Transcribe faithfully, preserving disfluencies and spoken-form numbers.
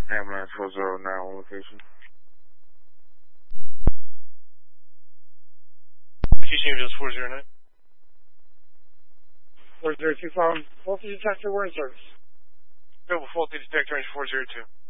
Ambulance four zero nine one location. Houston Ambulance four zero nine. four zero two five, faulty detector, we're in service. Available faulty detector range four zero two.